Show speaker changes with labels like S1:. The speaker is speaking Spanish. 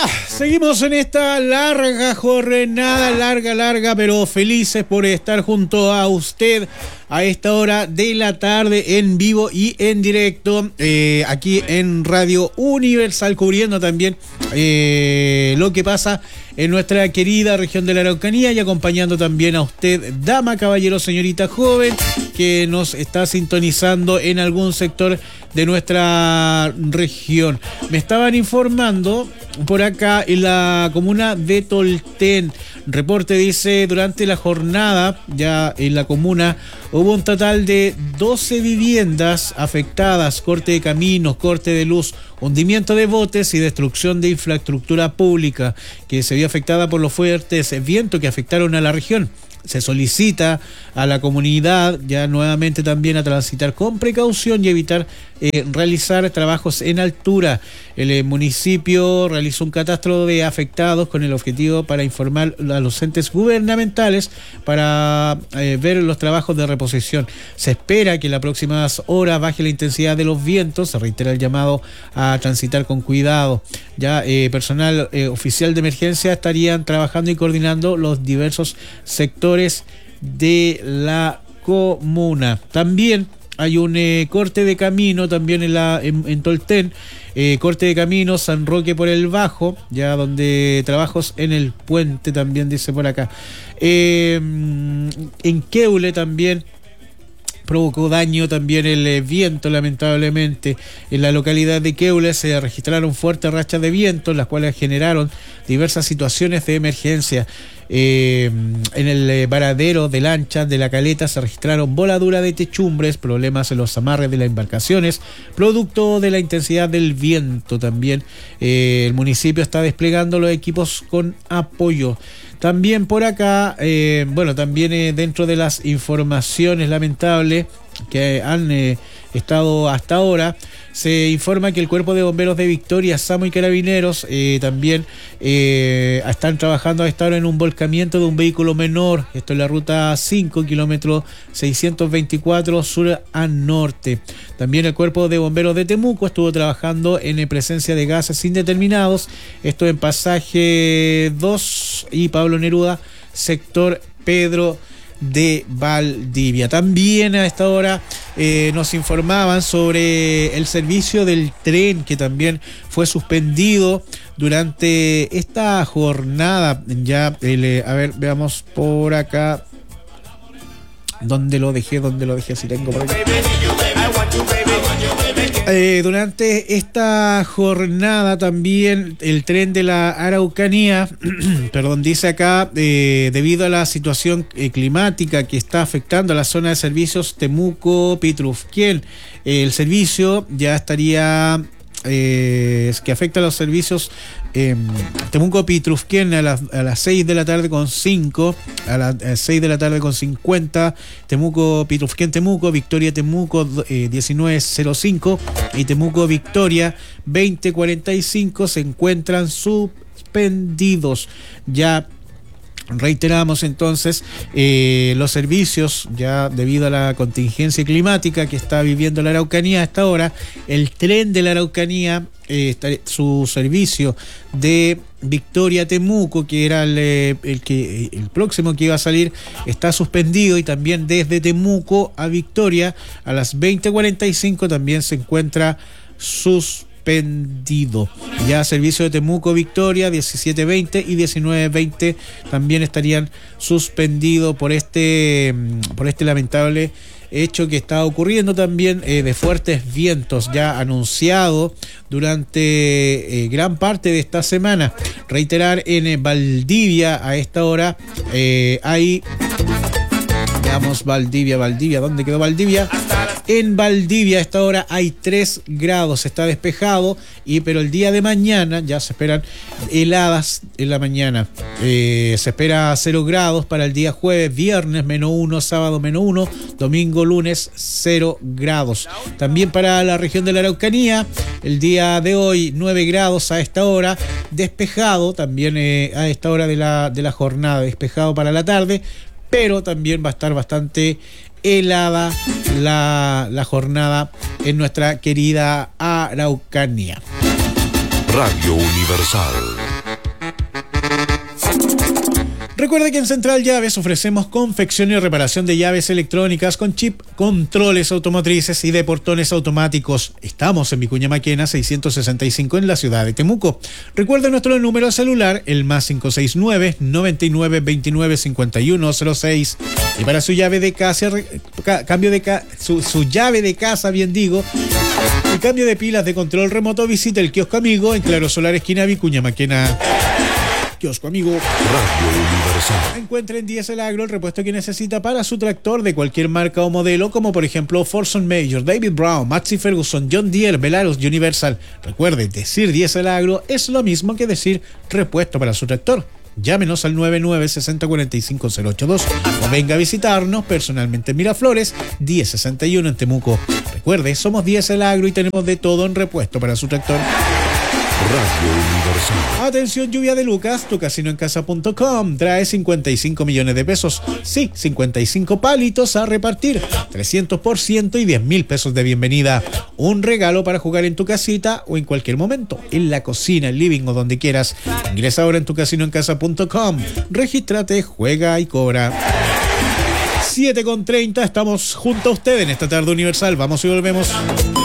S1: Seguimos en esta larga jornada, larga, pero felices por estar junto a usted a esta hora de la tarde en vivo y en directo, aquí en Radio Universal, cubriendo también lo que pasa en nuestra querida región de la Araucanía y acompañando también a usted, dama, caballero, señorita joven, que nos está sintonizando en algún sector de nuestra región. Me estaban informando por acá en la comuna de Tolten. Reporte dice, durante la jornada ya en la comuna hubo un total de 12 viviendas afectadas, corte de caminos, corte de luz, hundimiento de botes y destrucción de infraestructura pública que se vio afectada por los fuertes vientos que afectaron a la región. Se solicita a la comunidad ya nuevamente también a transitar con precaución y evitar realizar trabajos en altura. El municipio realizó un catastro de afectados con el objetivo para informar a los entes gubernamentales para ver los trabajos de reposición. Se espera que en las próximas horas baje la intensidad de los vientos. Se reitera el llamado a transitar con cuidado. Ya personal oficial de emergencia estarían trabajando y coordinando los diversos sectores de la comuna. También hay un corte de camino también en Tolten, corte de camino San Roque por el Bajo, ya donde trabajos en el puente también dice por acá. En Queule también provocó daño también el viento, lamentablemente. En la localidad de Queule se registraron fuertes rachas de viento, las cuales generaron diversas situaciones de emergencia. En el varadero de lanchas de la Caleta se registraron voladuras de techumbres, problemas en los amarres de las embarcaciones, producto de la intensidad del viento también. El municipio está desplegando los equipos con apoyo. También por acá, también dentro de las informaciones lamentables que han estado hasta ahora, se informa que el Cuerpo de Bomberos de Victoria, SAMU y Carabineros también están trabajando a esta hora en un volcamiento de un vehículo menor. Esto es la ruta 5, kilómetro 624 sur a norte. También el Cuerpo de Bomberos de Temuco estuvo trabajando en presencia de gases indeterminados. Esto en Pasaje 2 y Pablo Neruda, sector Pedro de Valdivia. También a esta hora nos informaban sobre el servicio del tren que también fue suspendido durante esta jornada. Ya, a ver, veamos por acá. ¿Dónde lo dejé? Si tengo por acá. Durante esta jornada también el tren de la Araucanía, dice acá, debido a la situación climática que está afectando a la zona de servicios Temuco-Pitrufquén, el servicio ya estaría... que afecta a los servicios Temuco-Pitrufquén a las 6 de la tarde con 5, a las 6 de la tarde con 50, Temuco-Pitrufquén Temuco, Victoria Temuco 19:05 y Temuco-Victoria 20:45 se encuentran suspendidos. Ya reiteramos entonces los servicios, ya debido a la contingencia climática que está viviendo la Araucanía a esta hora. El tren de la Araucanía, su servicio de Victoria Temuco, que era el próximo que iba a salir, está suspendido, y también desde Temuco a Victoria a las 20:45 también se encuentra suspendido. Ya servicio de Temuco Victoria 17:20 y 19:20 también estarían suspendidos por este lamentable hecho que está ocurriendo también, de fuertes vientos ya anunciado durante gran parte de esta semana. Reiterar, en Valdivia a esta hora hay... Veamos Valdivia, ¿dónde quedó Valdivia? En Valdivia a esta hora hay 3 grados, está despejado, pero el día de mañana ya se esperan heladas en la mañana. Se espera 0 grados para el día jueves, viernes -1, sábado -1, domingo, lunes 0 grados. También para la región de la Araucanía, el día de hoy 9 grados a esta hora, despejado también a esta hora de la jornada, despejado para la tarde, pero también va a estar bastante helada la jornada en nuestra querida Araucanía.
S2: Radio Universal.
S1: Recuerde que en Central Llaves ofrecemos confección y reparación de llaves electrónicas con chip, controles automotrices y de portones automáticos. Estamos en Vicuña Maquena 665 en la ciudad de Temuco. Recuerde nuestro número celular, el más 569 99 29 5106. Y para su llave de casa, su llave de casa, bien digo, y cambio de pilas de control remoto, visite el kiosco amigo en Claro Solar esquina Vicuña Maquena. Kiosco amigo.
S2: Radio Universal.
S1: Encuentre en Diesel Agro el repuesto que necesita para su tractor de cualquier marca o modelo, como por ejemplo Forson Major, David Brown, Massey Ferguson, John Deere, Belarus, Universal. Recuerde, decir Diesel Agro es lo mismo que decir repuesto para su tractor. Llámenos al 996045-082 o venga a visitarnos personalmente en Miraflores, 1061 en Temuco. Recuerde, somos Diesel Agro y tenemos de todo en repuesto para su tractor.
S2: Radio Universal.
S1: Atención, lluvia de Lucas, tucasinoencasa.com trae 55 millones de pesos. Sí, 55 palitos a repartir, 300% y 10.000 pesos de bienvenida. Un regalo para jugar en tu casita o en cualquier momento, en la cocina, el living o donde quieras. Ingresa ahora en tucasinoencasa.com, regístrate, juega y cobra. 7:30, estamos junto a usted en esta tarde universal. Vamos y volvemos.